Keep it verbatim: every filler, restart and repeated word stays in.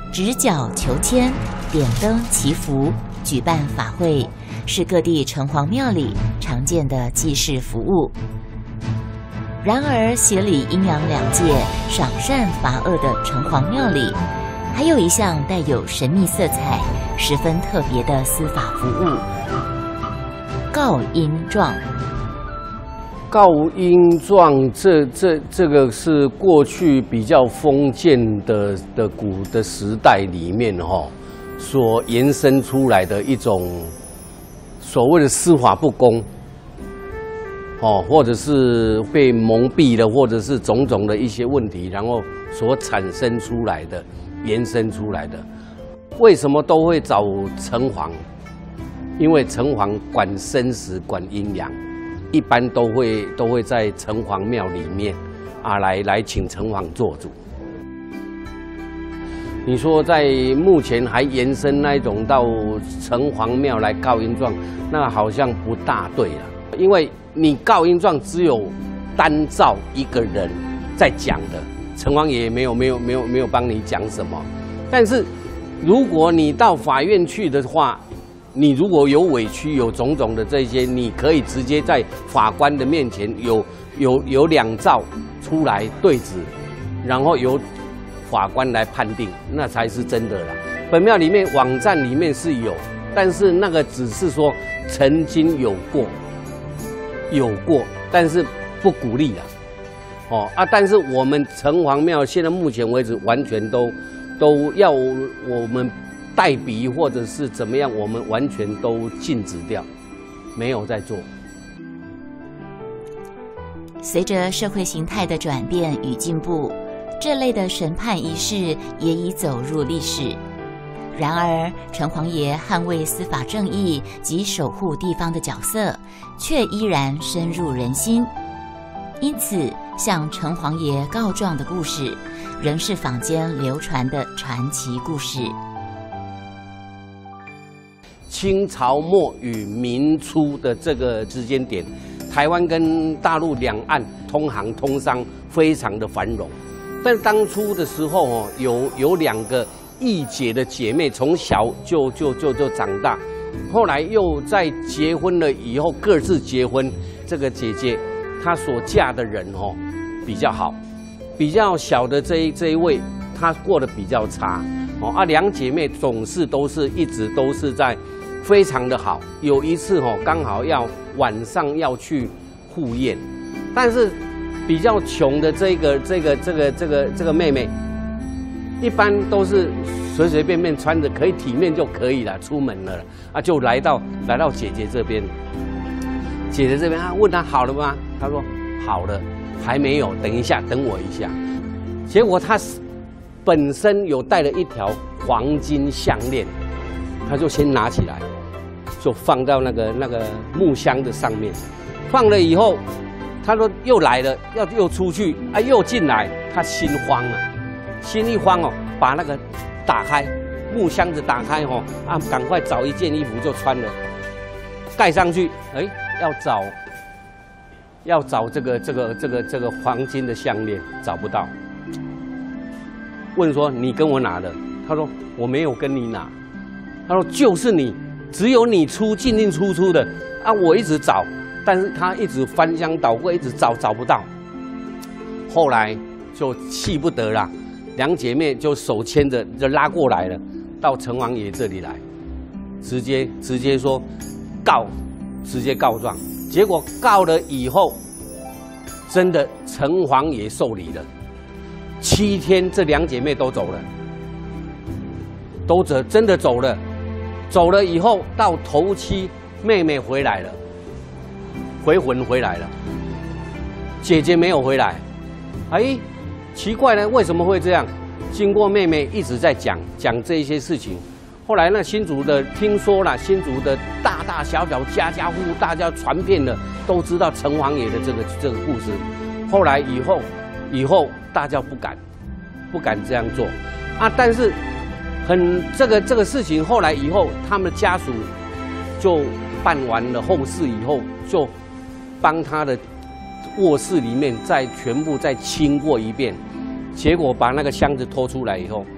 执角求签、点灯祈福、举办法会，是各地城隍庙里常见的祭祀服务。然而，协理阴阳两界、赏善罚恶的城隍庙里，还有一项带有神秘色彩、十分特别的司法服务——告阴状。 告阴状，这这这个是过去比较封建的的古的时代里面哈、哦，所延伸出来的一种所谓的司法不公，哦，或者是被蒙蔽了，或者是种种的一些问题，然后所产生出来的、延伸出来的。为什么都会找城隍？因为城隍管生死、管阴阳。一般都会都会在城隍庙里面啊，来来请城隍做主。你说在目前还延伸那一种到城隍庙来告阴状，那好像不大对了，因为你告阴状只有单照一个人在讲的，城隍爷没有没有没有没有帮你讲什么。但是如果你到法院去的话，你如果有委屈，有种种的这些，你可以直接在法官的面前有有有两照出来对质，然后由法官来判定，那才是真的啦。本庙里面网站里面是有，但是那个只是说曾经有过，有过，但是不鼓励啦。哦啊，但是我们城隍庙现在目前为止完全都都要我们代笔或者是怎么样，我们完全都禁止掉，没有在做。 随着社会形态的转变与进步，这类的审判仪式也已走入历史。然而，城隍爷捍卫司法正义及守护地方的角色，却依然深入人心。因此，像城隍爷告状的故事，仍是坊间流传的传奇故事。 清朝末与民初的这个时间点，台湾跟大陆两岸通航通商非常的繁荣。但当初的时候哦，有有两个义姐的姐妹，从小就就就就长大，后来又在结婚了以后各自结婚。这个姐姐她所嫁的人哦比较好，比较小的这一这一位她过得比较差哦。啊，两姐妹总是都是一直都是在。非常的好，有一次哦，刚好要晚上要去赴宴，但是比较穷的这个这个这个这个这个妹妹，一般都是随随便便穿着可以体面就可以了，出门了啊，就来到来到姐姐这边，姐姐这边啊问她好了吗？她说好了，还没有，等一下，等我一下。结果她本身有带了一条黄金项链。他就先拿起来，就放到那个那个木箱的上面，放了以后，他说又来了，要又出去，啊又进来，他心慌了，心一慌哦，把那个打开木箱子打开哦，啊赶快找一件衣服就穿了，盖上去，哎要找要找这个这个这个这个黄金的项链找不到，问说你跟我拿的，他说我没有跟你拿。他说：“就是你，只有你出进进出出的啊！我一直找，但是他一直翻箱倒柜，一直找找不到。后来就气不得了，两姐妹就手牵着就拉过来了，到城隍爷这里来，直接直接说告，直接告状。结果告了以后，真的城隍爷受理了，七天这两姐妹都走了，都走真的走了。”走了以后，到头七，妹妹回来了，回魂回来了，姐姐没有回来。哎，奇怪了，为什么会这样？经过妹妹一直在讲讲这一些事情，后来那新竹的听说了，新竹的大大小小家家户户，大家传遍了，都知道城隍爷的这个这个故事。后来以后，以后大家不敢，不敢这样做啊，但是。很这个这个事情，后来以后，他们的家属就办完了后事以后，就帮他的卧室里面再全部再清过一遍，结果把那个箱子拖出来以后，